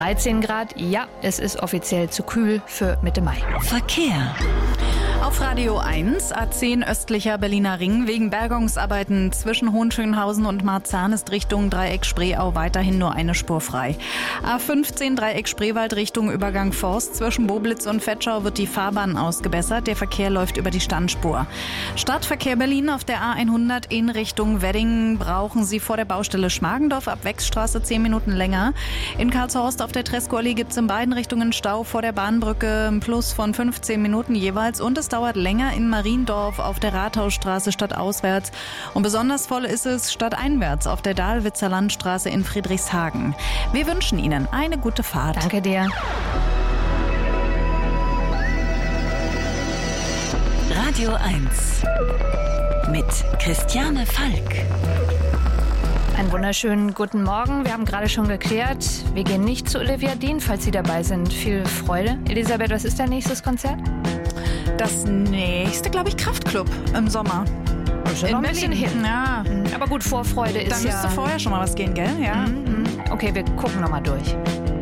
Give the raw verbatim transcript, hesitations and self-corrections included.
dreizehn Grad, ja, es ist offiziell zu kühl für Mitte Mai. Verkehr. Auf Radio eins, A zehn östlicher Berliner Ring. Wegen Bergungsarbeiten zwischen Hohenschönhausen und Marzahn ist Richtung Dreieck Spreeau weiterhin nur eine Spur frei. A fünfzehn Dreieck Spreewald Richtung Übergang Forst. Zwischen Boblitz und Vetschau wird die Fahrbahn ausgebessert. Der Verkehr läuft über die Standspur. Stadtverkehr Berlin auf der A hundert in Richtung Wedding brauchen Sie vor der Baustelle Schmargendorf ab Wechsstraße zehn Minuten länger. In Karlshorst auf der Tresco-Allee gibt es in beiden Richtungen Stau vor der Bahnbrücke, ein Plus von fünfzehn Minuten jeweils. Und es dauert länger in Mariendorf auf der Rathausstraße stadtauswärts. Und besonders voll ist es stadteinwärts auf der Dahlwitzer Landstraße in Friedrichshagen. Wir wünschen Ihnen eine gute Fahrt. Danke dir. Radio eins mit Christiane Falk. Einen wunderschönen guten Morgen. Wir haben gerade schon geklärt, wir gehen nicht zu Olivia Dean, falls Sie dabei sind. Viel Freude. Elisabeth, was ist dein nächstes Konzert? Das nächste, glaube ich, Kraftklub im Sommer. Ist ja noch ein bisschen hin. Ja. Aber gut, Vorfreude ist Da ja... müsste vorher schon mal was gehen, gell? Ja. Mhm. Okay, wir gucken nochmal durch.